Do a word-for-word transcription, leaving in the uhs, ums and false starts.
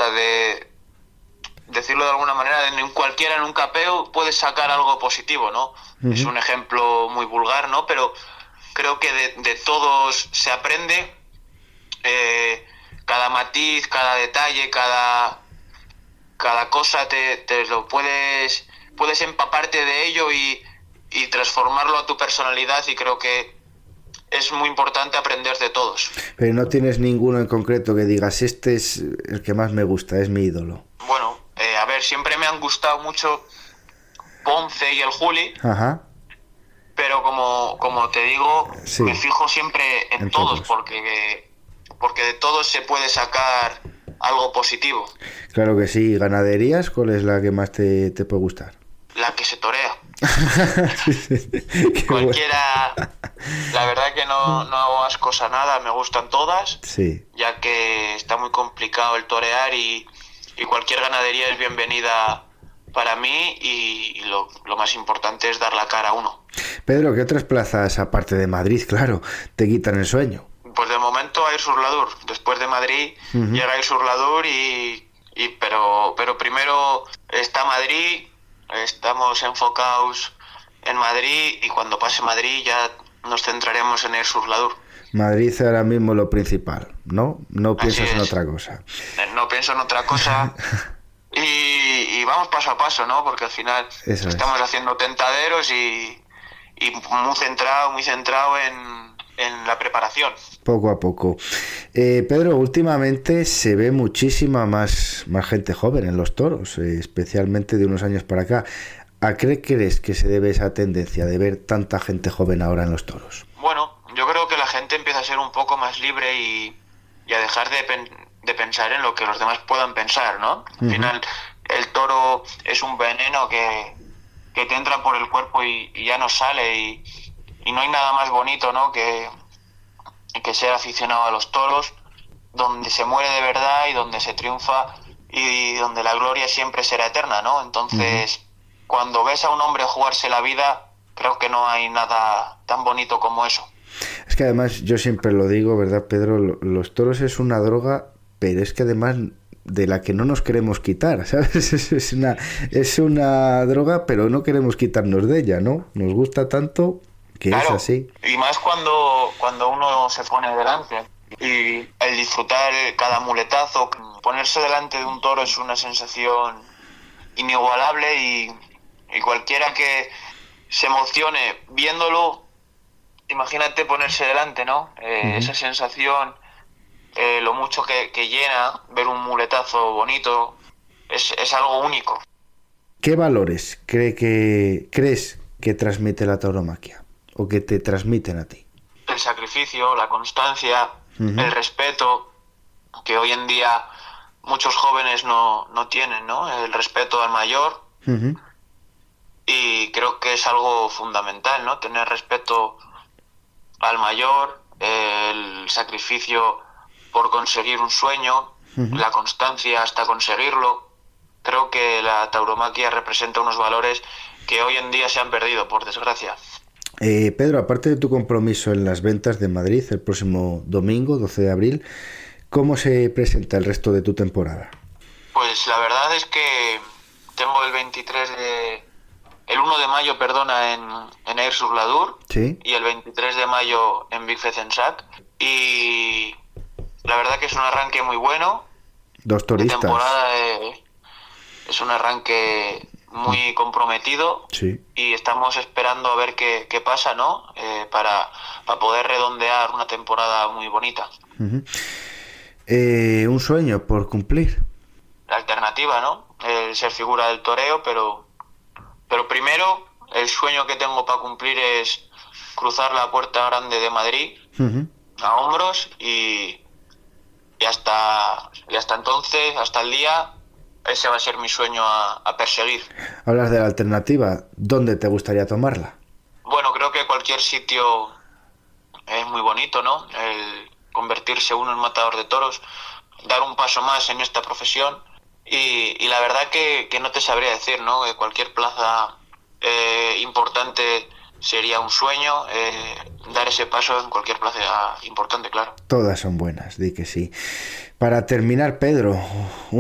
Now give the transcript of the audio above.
hasta de, decirlo de alguna manera, en cualquiera, en un capeo puedes sacar algo positivo, ¿no? Uh-huh. Es un ejemplo muy vulgar, ¿no? Pero creo que de, de todos se aprende, eh, cada matiz, cada detalle, cada, cada cosa te, te lo puedes, puedes empaparte de ello y, y transformarlo a tu personalidad, y creo que es muy importante aprender de todos. Pero no tienes ninguno en concreto que digas, este es el que más me gusta, es mi ídolo. Bueno, eh, a ver, siempre me han gustado mucho Ponce y el Juli. Ajá. Pero como, como te digo, sí, me fijo siempre en, en todos, todos, porque porque de todos se puede sacar algo positivo. Claro que sí. ¿Ganaderías? ¿Cuál es la que más te, te puede gustar? La que se torea. Cualquiera. Bueno. La verdad que no, no hago ascos a nada, me gustan todas, sí, ya que está muy complicado el torear y, y cualquier ganadería es bienvenida para mí, y, y lo, lo más importante es dar la cara a uno. Pedro, ¿qué otras plazas, aparte de Madrid, claro, te quitan el sueño? Pues de momento a Air-sur-la-Dour. Después de Madrid uh-huh. llega Air-sur-la-Dour y, y pero, pero primero está Madrid, estamos enfocados en Madrid, y cuando pase Madrid ya nos centraremos en Air-sur-la-Dour. Madrid ahora mismo lo principal, ¿no? No piensas en otra cosa. No pienso en otra cosa. Y, y vamos paso a paso, ¿no? Porque al final Eso estamos es. haciendo tentaderos y, y muy centrado, muy centrado en, en la preparación. Poco a poco. Eh, Pedro, últimamente se ve muchísima más, más gente joven en los toros, eh, especialmente de unos años para acá. ¿A qué crees que se debe esa tendencia de ver tanta gente joven ahora en los toros? Bueno, yo creo que la gente empieza a ser un poco más libre y, y a dejar de... Pen- de pensar en lo que los demás puedan pensar, ¿no? Al uh-huh. final, el toro es un veneno que, que te entra por el cuerpo y, y ya no sale, y, y no hay nada más bonito, ¿no? Que, que ser aficionado a los toros, donde se muere de verdad y donde se triunfa y donde la gloria siempre será eterna, ¿no? Entonces, uh-huh. cuando ves a un hombre jugarse la vida, creo que no hay nada tan bonito como eso. Es que además, yo siempre lo digo, ¿verdad, Pedro? Los toros es una droga, pero es que además de la que no nos queremos quitar, ¿sabes? Es una, es una droga, pero no queremos quitarnos de ella, ¿no? Nos gusta tanto que claro, es así. Y más cuando, cuando uno se pone delante. Y el disfrutar cada muletazo, ponerse delante de un toro es una sensación inigualable, y, y cualquiera que se emocione viéndolo, imagínate ponerse delante, ¿no? Eh, uh-huh. Esa sensación... Eh, lo mucho que, que llena ver un muletazo bonito es, es algo único. ¿Qué valores cree que, crees que transmite la tauromaquia o que te transmiten a ti? El sacrificio, la constancia, uh-huh. el respeto, que hoy en día muchos jóvenes no, no tienen, ¿no? El respeto al mayor, uh-huh. y creo que es algo fundamental, ¿no? Tener respeto al mayor, el sacrificio por conseguir un sueño, uh-huh. la constancia hasta conseguirlo. Creo que la tauromaquia representa unos valores que hoy en día se han perdido, por desgracia. Eh, Pedro, aparte de tu compromiso en las ventas de Madrid el próximo domingo, doce de abril, ¿cómo se presenta el resto de tu temporada? Pues la verdad es que tengo el veintitrés de... el uno de mayo, perdona, en, en Air-sur-la-Dour, ¿sí? Y el veintitrés de mayo en Big Fezensac, y... la verdad que es un arranque muy bueno. Dos toristas. La temporada eh, es un arranque muy comprometido, sí. Y estamos esperando a ver qué, qué pasa, ¿no? Eh, para, para poder redondear una temporada muy bonita. Uh-huh. Eh, un sueño por cumplir. La alternativa, ¿no? El ser figura del toreo, pero, pero primero el sueño que tengo para cumplir es cruzar la Puerta Grande de Madrid uh-huh. a hombros y... Y hasta, y hasta entonces, hasta el día, ese va a ser mi sueño a, a perseguir. Hablas de la alternativa. ¿Dónde te gustaría tomarla? Bueno, creo que cualquier sitio es muy bonito, ¿no? El convertirse uno en matador de toros, dar un paso más en esta profesión. Y, y la verdad que, que no te sabría decir, ¿no? Que cualquier plaza eh, importante sería un sueño, eh, dar ese paso en cualquier plaza importante, claro. Todas son buenas, di que sí. Para terminar, Pedro,